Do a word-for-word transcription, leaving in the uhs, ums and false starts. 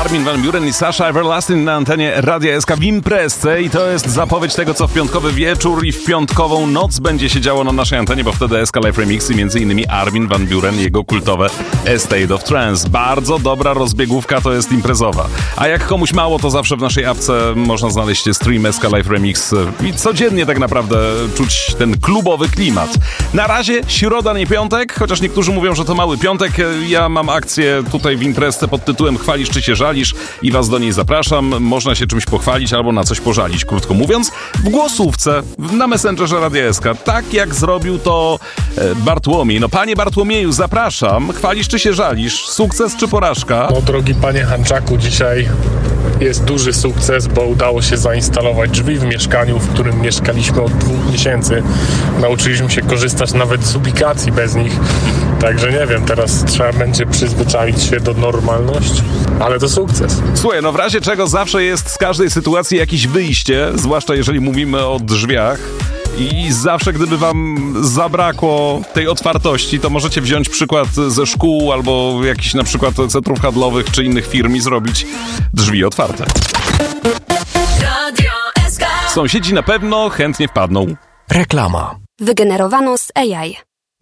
Armin van Buuren i Sasha Everlasting na antenie Radia S K w imprezce i to jest zapowiedź tego, co w piątkowy wieczór i w piątkową noc będzie się działo na naszej antenie, bo wtedy S K Live Remixy, między innymi Armin van Buuren i jego kultowe A State of Trance. Bardzo dobra rozbiegówka, to jest imprezowa. A jak komuś mało, to zawsze w naszej apce można znaleźć stream S K Live Remix i codziennie tak naprawdę czuć ten klubowy klimat. Na razie środa, nie piątek, chociaż niektórzy mówią, że to mały piątek. Ja mam akcję tutaj w imprezce pod tytułem Chwalisz czy się żalisz i was do niej zapraszam. Można się czymś pochwalić albo na coś pożalić, krótko mówiąc, w głosówce na Messengerze Radia S K. Tak jak zrobił to Bartłomiej. No panie Bartłomieju, zapraszam. Chwalisz czy się żalisz? Sukces czy porażka? No drogi panie Hanczaku, dzisiaj jest duży sukces, bo udało się zainstalować drzwi w mieszkaniu, w którym mieszkaliśmy od dwóch miesięcy. Nauczyliśmy się korzystać nawet z ubikacji bez nich. Także nie wiem, teraz trzeba będzie przyzwyczaić się do normalności, ale to sukces. Słuchaj, no w razie czego zawsze jest z każdej sytuacji jakieś wyjście, zwłaszcza jeżeli mówimy o drzwiach. I zawsze, gdyby wam zabrakło tej otwartości, to możecie wziąć przykład ze szkół albo jakichś na przykład centrów handlowych czy innych firm i zrobić drzwi otwarte. Sąsiedzi na pewno chętnie wpadną. Reklama. Wygenerowano z A I.